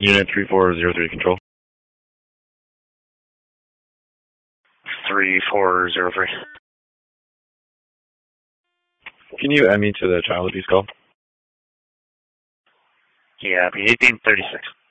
Unit 3403 control. 3403. Can you add me to the child abuse call? Yeah, 1836.